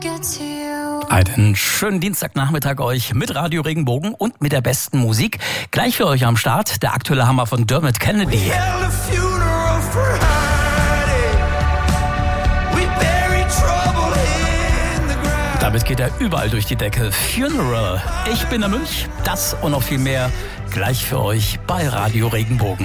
Einen schönen Dienstagnachmittag euch mit Radio Regenbogen und mit der besten Musik. Gleich für euch am Start der aktuelle Hammer von Dermot Kennedy. Damit geht er überall durch die Decke. Funeral. Ich bin der Münch. Das und noch viel mehr gleich für euch bei Radio Regenbogen.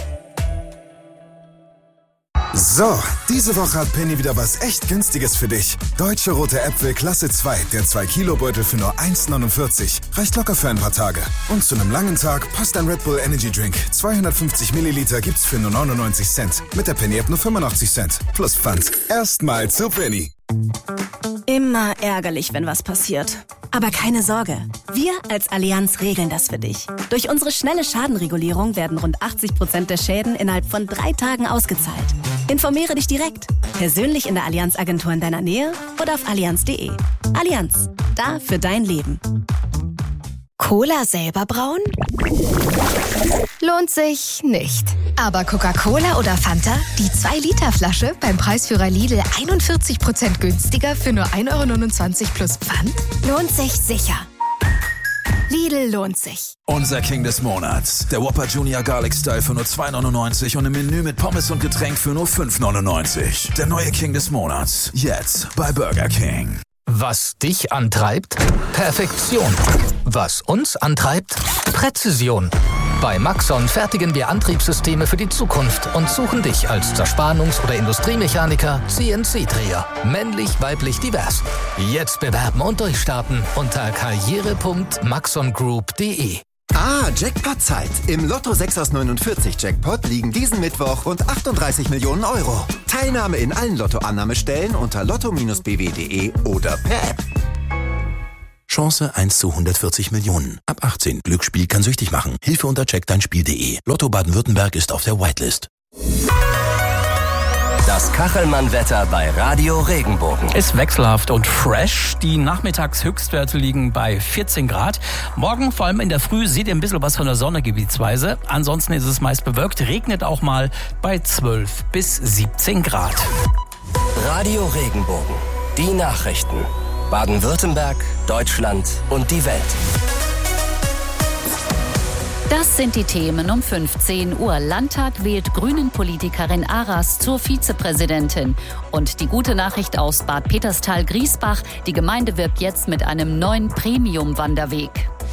So, diese Woche hat Penny wieder was echt Günstiges für dich. Deutsche rote Äpfel Klasse 2, der 2-Kilo-Beutel für nur 1,49. Reicht locker für ein paar Tage. Und zu einem langen Tag passt ein Red Bull Energy Drink. 250 Milliliter gibt's für nur 99 Cent. Mit der Penny-App nur 85 Cent. Plus Pfand. Erstmal zu Penny. Immer ärgerlich, wenn was passiert. Aber keine Sorge, wir als Allianz regeln das für dich. Durch unsere schnelle Schadenregulierung werden rund 80% der Schäden innerhalb von 3 Tagen ausgezahlt. Informiere dich direkt, persönlich in der Allianz-Agentur in deiner Nähe oder auf allianz.de. Allianz, da für dein Leben. Cola selber brauen? Lohnt sich nicht. Aber Coca-Cola oder Fanta? Die 2-Liter-Flasche beim Preisführer Lidl 41% günstiger für nur 1,29 € plus Pfand? Lohnt sich sicher. Lidl lohnt sich. Unser King des Monats. Der Whopper Junior Garlic Style für nur 2,99 € und im Menü mit Pommes und Getränk für nur 5,99 €. Der neue King des Monats. Jetzt bei Burger King. Was dich antreibt? Perfektion. Was uns antreibt? Präzision. Bei Maxon fertigen wir Antriebssysteme für die Zukunft und suchen dich als Zerspannungs- oder Industriemechaniker, CNC-Dreher. Männlich, weiblich, divers. Jetzt bewerben und durchstarten unter karriere.maxongroup.de. Jackpot-Zeit. Im Lotto 6 aus 49 Jackpot liegen diesen Mittwoch rund 38 Millionen €. Teilnahme in allen Lottoannahmestellen unter lotto-bw.de oder per App. Chance 1 zu 140 Millionen. Ab 18. Glücksspiel kann süchtig machen. Hilfe unter checkdeinspiel.de. Lotto Baden-Württemberg ist auf der Whitelist. Das Kachelmann-Wetter bei Radio Regenbogen. Ist wechselhaft und fresh. Die Nachmittagshöchstwerte liegen bei 14 Grad. Morgen, vor allem in der Früh, seht ihr ein bisschen was von der Sonne gebietsweise. Ansonsten ist es meist bewölkt. Regnet auch mal bei 12 bis 17 Grad. Radio Regenbogen. Die Nachrichten. Baden-Württemberg, Deutschland und die Welt. Das sind die Themen um 15 Uhr. Landtag wählt Grünen-Politikerin Aras zur Vizepräsidentin. Und die gute Nachricht aus Bad Peterstal-Griesbach: Die Gemeinde wirbt jetzt mit einem neuen Premium-Wanderweg.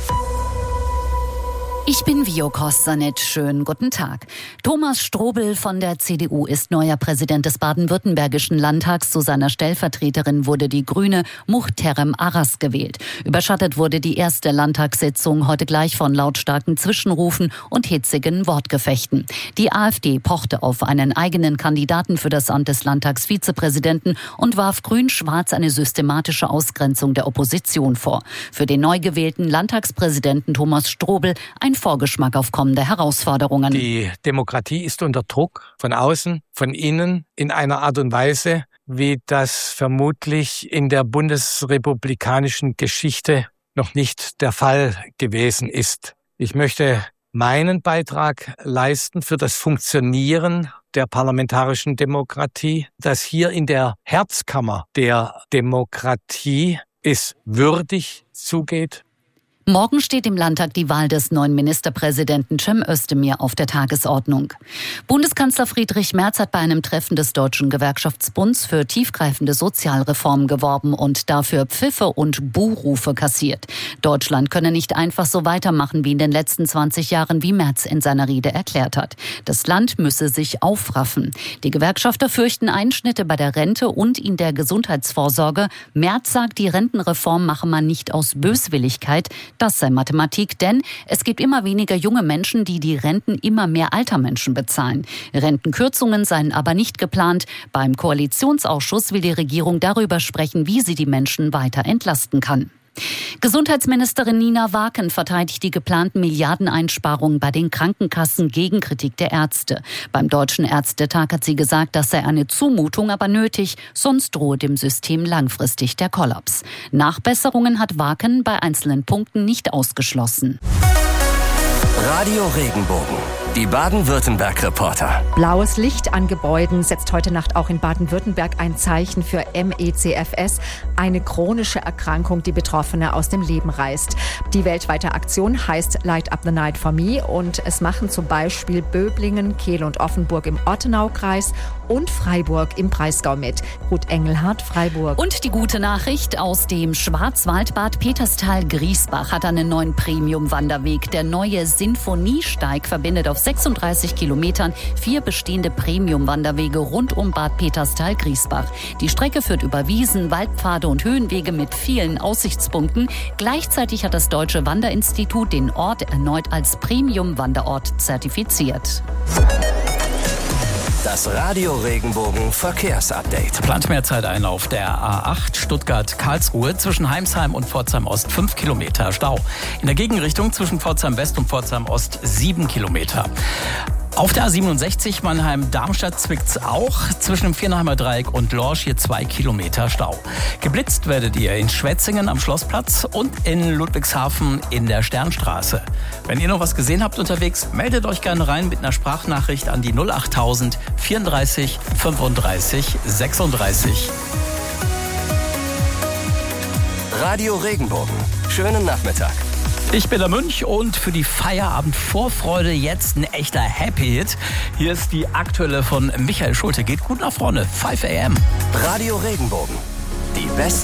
Ich bin Vio Kostanic. Schönen guten Tag. Thomas Strobel von der CDU ist neuer Präsident des baden-württembergischen Landtags. Zu seiner Stellvertreterin wurde die Grüne Muhterem Aras gewählt. Überschattet wurde die erste Landtagssitzung heute gleich von lautstarken Zwischenrufen und hitzigen Wortgefechten. Die AfD pochte auf einen eigenen Kandidaten für das Amt des Landtagsvizepräsidenten und warf Grün-Schwarz eine systematische Ausgrenzung der Opposition vor. Für den neu gewählten Landtagspräsidenten Thomas Strobel ein Vorgeschmack auf kommende Herausforderungen. Die Demokratie ist unter Druck von außen, von innen, in einer Art und Weise, wie das vermutlich in der bundesrepublikanischen Geschichte noch nicht der Fall gewesen ist. Ich möchte meinen Beitrag leisten für das Funktionieren der parlamentarischen Demokratie, das hier in der Herzkammer der Demokratie es würdig zugeht. Morgen steht im Landtag die Wahl des neuen Ministerpräsidenten Cem Özdemir auf der Tagesordnung. Bundeskanzler Friedrich Merz hat bei einem Treffen des Deutschen Gewerkschaftsbunds für tiefgreifende Sozialreformen geworben und dafür Pfiffe und Buhrufe kassiert. Deutschland könne nicht einfach so weitermachen wie in den letzten 20 Jahren, wie Merz in seiner Rede erklärt hat. Das Land müsse sich aufraffen. Die Gewerkschafter fürchten Einschnitte bei der Rente und in der Gesundheitsvorsorge. Merz sagt, die Rentenreform mache man nicht aus Böswilligkeit. Das sei Mathematik, denn es gibt immer weniger junge Menschen, die die Renten immer mehr alter Menschen bezahlen. Rentenkürzungen seien aber nicht geplant. Beim Koalitionsausschuss will die Regierung darüber sprechen, wie sie die Menschen weiter entlasten kann. Gesundheitsministerin Nina Waken verteidigt die geplanten Milliardeneinsparungen bei den Krankenkassen gegen Kritik der Ärzte. Beim Deutschen Ärztetag hat sie gesagt, das sei eine Zumutung, aber nötig, sonst drohe dem System langfristig der Kollaps. Nachbesserungen hat Waken bei einzelnen Punkten nicht ausgeschlossen. Radio Regenbogen. Die Baden-Württemberg-Reporter. Blaues Licht an Gebäuden setzt heute Nacht auch in Baden-Württemberg ein Zeichen für MECFS, eine chronische Erkrankung, die Betroffene aus dem Leben reißt. Die weltweite Aktion heißt Light Up the Night for Me und es machen zum Beispiel Böblingen, Kehl und Offenburg im Ortenaukreis und Freiburg im Breisgau mit. Ruth Engelhardt, Freiburg. Und die gute Nachricht aus dem Schwarzwald Bad Peterstal-Griesbach hat einen neuen Premium-Wanderweg. Der neue Sinfoniesteig verbindet auf 36 Kilometern 4 bestehende Premium-Wanderwege rund um Bad Peterstal-Griesbach. Die Strecke führt über Wiesen, Waldpfade und Höhenwege mit vielen Aussichtspunkten. Gleichzeitig hat das Deutsche Wanderinstitut den Ort erneut als Premium-Wanderort zertifiziert. Das Radio Regenbogen Verkehrsupdate. Plant mehr Zeit ein auf der A8 Stuttgart-Karlsruhe zwischen Heimsheim und Pforzheim Ost 5 Kilometer Stau. In der Gegenrichtung zwischen Pforzheim West und Pforzheim Ost 7 Kilometer. Auf der A67 Mannheim-Darmstadt zwickt's auch. Zwischen dem Viernheimer Dreieck und Lorsch hier 2 Kilometer Stau. Geblitzt werdet ihr in Schwetzingen am Schlossplatz und in Ludwigshafen in der Sternstraße. Wenn ihr noch was gesehen habt unterwegs, meldet euch gerne rein mit einer Sprachnachricht an die 08000 34 35 36. Radio Regenbogen. Schönen Nachmittag. Ich bin der Münch und für die Feierabendvorfreude jetzt ein echter Happy-Hit. Hier ist die aktuelle von Michael Schulte. Geht gut nach vorne. 5 a.m. Radio Regenbogen. Die besten